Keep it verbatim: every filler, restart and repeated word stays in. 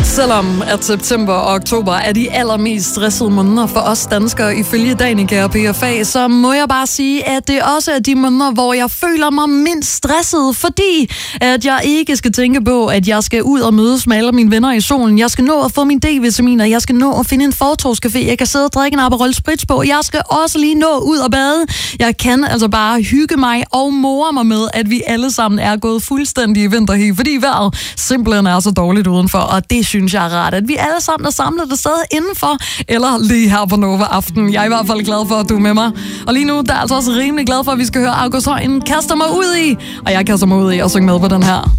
Selvom at september og oktober er de allermest stressede måneder for os danskere ifølge Danica og P F A, så må jeg bare sige, at det også er de måneder, hvor jeg føler mig mindst stresset, fordi at jeg ikke skal tænke på, at jeg skal ud og mødes med alle mine venner i solen. Jeg skal nå at få min D-vitaminer, jeg skal nå at finde en fortovscafé, jeg kan sidde og drikke en Aperol Spritz på, jeg skal også lige nå ud og bade. Jeg kan altså bare hygge mig og more mig med, at vi alle sammen er gået fuldstændig i vinterhi, fordi vejret simpelthen er så dårligt udenfor, og det synes jeg er rart, at vi alle sammen er samlet et sted indenfor, eller lige her på Nova Aften. Jeg er i hvert fald glad for, at du er med mig. Og lige nu, der er altså også rimelig glad for, at vi skal høre August Højen kaster mig ud i, og jeg kaster mig ud i at synge med på den her.